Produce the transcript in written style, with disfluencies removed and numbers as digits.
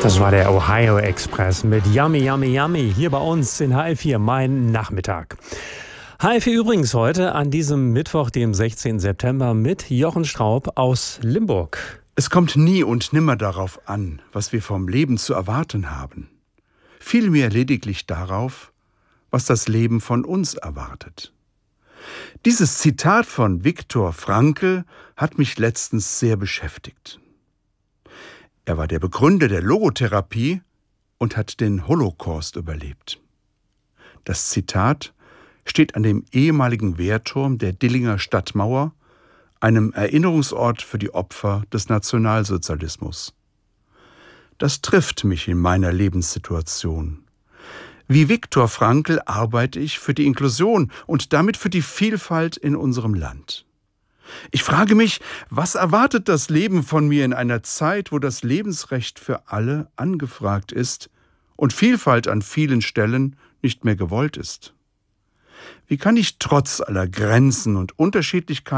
Das war der Ohio Express mit Yummy, Yummy, Yummy hier bei uns in HR4, mein Nachmittag. HR4 übrigens heute an diesem Mittwoch, dem 16. September mit Jochen Straub aus Limburg. Es kommt nie und nimmer darauf an, was wir vom Leben zu erwarten haben. Vielmehr lediglich darauf, was das Leben von uns erwartet. Dieses Zitat von Viktor Frankl hat mich letztens sehr beschäftigt. Er war der Begründer der Logotherapie und hat den Holocaust überlebt. Das Zitat steht an dem ehemaligen Wehrturm der Dillinger Stadtmauer, einem Erinnerungsort für die Opfer des Nationalsozialismus. Das trifft mich in meiner Lebenssituation. Wie Viktor Frankl arbeite ich für die Inklusion und damit für die Vielfalt in unserem Land. Ich frage mich, was erwartet das Leben von mir in einer Zeit, wo das Lebensrecht für alle angefragt ist und Vielfalt an vielen Stellen nicht mehr gewollt ist? Wie kann ich trotz aller Grenzen und Unterschiedlichkeiten